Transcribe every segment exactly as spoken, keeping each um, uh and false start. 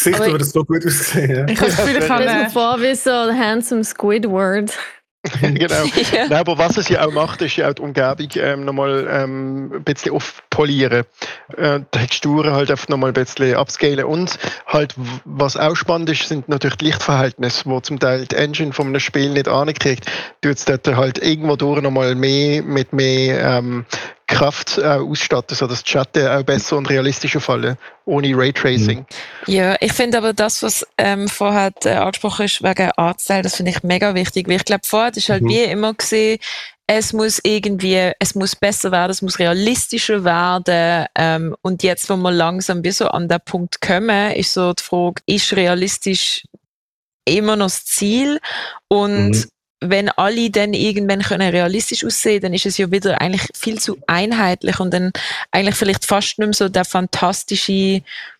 Gesicht, aber das so gut ausgesehen. Ja. Ich habe das Gefühl, ich kann... mir vor wie so ein handsome Squidward. Genau. Ja. Nein, aber was es ja auch macht, ist ja auch die Umgebung ähm, nochmal ähm, ein bisschen aufpolieren. Äh, die Texturen halt einfach nochmal ein bisschen upscalen. Und halt, w- was auch spannend ist, sind natürlich die Lichtverhältnisse, wo zum Teil die Engine von einem Spiel nicht ankriegt. Du jetzt dort halt irgendwo durch nochmal mehr mit mehr ähm, Kraft äh, ausstatten, sodass die Schatten auch besser und realistischer fallen, ohne Raytracing. Ja, ich finde aber das, was ähm, vorher äh, angesprochen ist, wegen Artstyle, das finde ich mega wichtig, weil ich glaube, vorher ist halt Mhm. wie immer gesehen, es muss irgendwie, es muss besser werden, es muss realistischer werden, ähm, und jetzt, wo wir langsam wie so an den Punkt kommen, ist so die Frage, ist realistisch immer noch das Ziel? Und Mhm. wenn alle dann irgendwann können realistisch aussehen, dann ist es ja wieder eigentlich viel zu einheitlich und dann eigentlich vielleicht fast nicht mehr so der fantastische,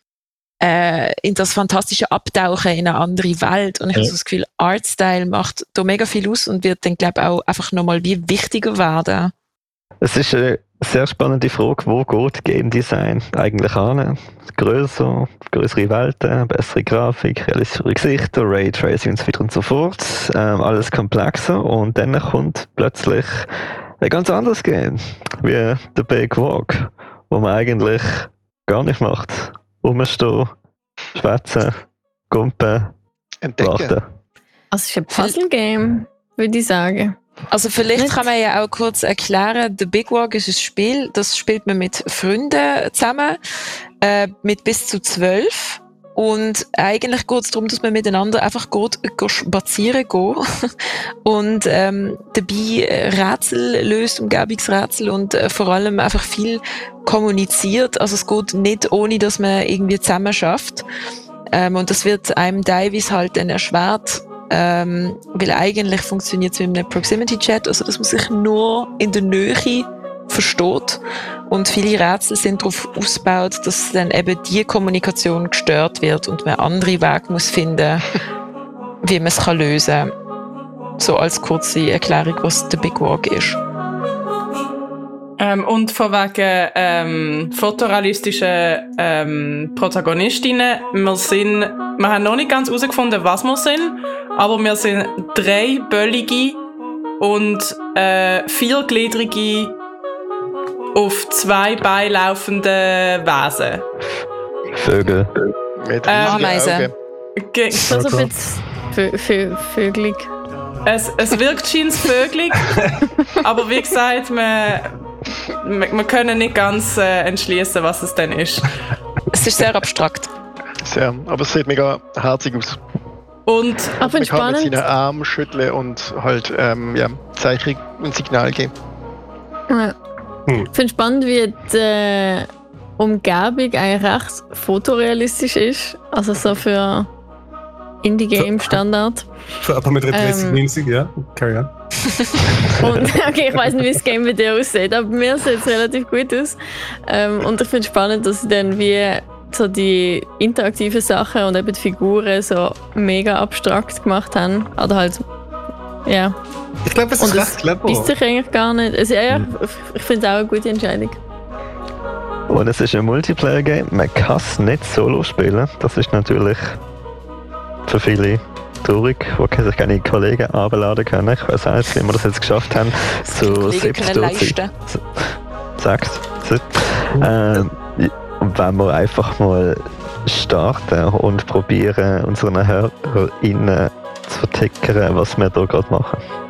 äh, in das fantastische Abtauchen in eine andere Welt. Und ich Ja. habe so das Gefühl, Artstyle macht da mega viel aus und wird dann, glaube ich, auch einfach nochmal wie wichtiger werden. Es ist eine sehr spannende Frage, wo geht Game Design eigentlich an? Größer, größere Welten, bessere Grafik, realistischere Gesichter, Raytracing und so weiter und so fort. Ähm, alles komplexer und dann kommt plötzlich ein ganz anderes Game, wie The Big Walk, wo man eigentlich gar nicht macht. Rumstehen, schwätzen, gumpen, Entdecken. warten. Also es ist ein Puzzle-Game, würde ich sagen. Also vielleicht Nicht? kann man ja auch kurz erklären, The Big Walk ist ein Spiel, das spielt man mit Freunden zusammen, äh, mit bis zu zwölf. Und eigentlich geht es darum, dass man miteinander einfach geht, geht spazieren geht und ähm, dabei Rätsel löst, Umgebungsrätsel und äh, vor allem einfach viel kommuniziert. Also es geht nicht, ohne dass man irgendwie zusammen schafft. Ähm, und das wird einem teilweise halt dann erschwert, ähm, weil eigentlich funktioniert es mit einem Proximity-Chat, also dass man sich nur in der Nähe versteht. Und viele Rätsel sind darauf ausgebaut, dass dann eben die Kommunikation gestört wird und man andere Wege muss finden, wie man es kann lösen kann. So als kurze Erklärung, was der Big Walk ist. Ähm, und von wegen ähm, fotorealistischen ähm, Protagonistinnen, wir sind, wir haben noch nicht ganz herausgefunden, was wir sind, aber wir sind drei böllige und äh, viergliedrige auf zwei Beinen laufende Wesen. Vögel. Mit Ähm, riesigen Ameisen. Augen. Ge- So so ein bisschen vö- vö- vögelig. Es, es wirkt scheinbar vögelig, aber wie gesagt, wir, wir, wir können nicht ganz äh, entschließen, was es denn ist. Es ist sehr abstrakt. Sehr, aber es sieht mega herzig aus. Und Aber Man finde kann mit spannend. seinen Armen schütteln und halt ähm, ja, Zeichen und Signal geben. Ja. Hm. Ich finde spannend, wie die äh, Umgebung eigentlich recht fotorealistisch ist. Also so für Indie-Game-Standard. Aber mit dreißig Ähm. neunzig, ja. Carry on. Und, okay, ich weiß nicht, wie das Game bei dir aussieht, aber bei mir sieht es relativ gut aus. Ähm, und ich finde es spannend, dass sie dann wie so die interaktiven Sachen und eben die Figuren so mega abstrakt gemacht haben. Oder halt, ja, Ich glaube, es Und ist das recht clever. wisst ich eigentlich gar nicht. Also, ja, ja, ich- ich finde es auch eine gute Entscheidung. Und es ist ein Multiplayer-Game, man kann es nicht solo spielen. Das ist natürlich für viele traurig, die sich keine Kollegen abladen können. Ich weiß auch nicht, wie wir das jetzt geschafft haben. So Kollegen siebzig können leisten. sechs. Ähm, und wenn wir einfach mal starten und probieren, unseren HörerInnen zu vertickern, was wir da gerade machen.